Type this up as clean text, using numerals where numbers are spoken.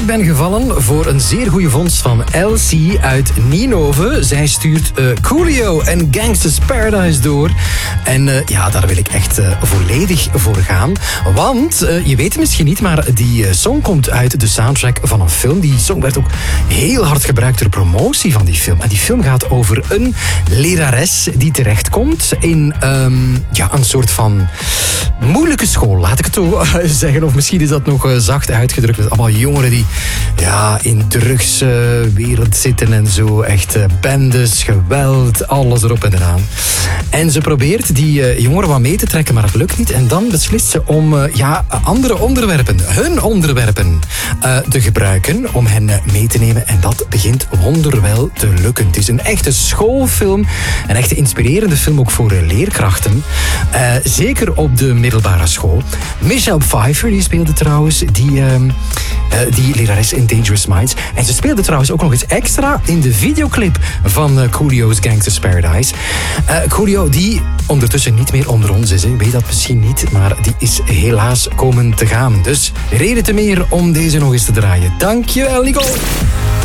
Ik ben gevallen voor een zeer goede vondst van LC uit Ninove. Zij stuurt Coolio en Gangsta's Paradise door. En daar wil ik echt volledig voor gaan. Want, je weet het misschien niet, maar die song komt uit de soundtrack van een film. Die song werd ook heel hard gebruikt ter promotie van die film. En die film gaat over een lerares die terechtkomt in een soort van moeilijke school, laat ik het zo zeggen. Of misschien is dat nog zacht uitgedrukt. Met allemaal jongeren die in drugswereld zitten en zo. Echt bendes, geweld, alles erop en eraan. En ze probeert die jongeren wat mee te trekken, maar het lukt niet. En dan beslist ze om andere onderwerpen, hun onderwerpen, te gebruiken om hen mee te nemen. En dat begint wonderwel te lukken. Het is een echte schoolfilm, een echte inspirerende film ook voor leerkrachten. Zeker op de middelbare school. Michelle Pfeiffer, die speelde trouwens die lerares in Dangerous Minds. En ze speelde trouwens ook nog eens extra in de videoclip van Coolio's Gangsta's Paradise. Coolio, die ondertussen niet meer onder ons is. Hè. Weet dat misschien niet, maar die is helaas komen te gaan. Dus reden te meer om deze nog eens te draaien. Dankjewel, Nicole.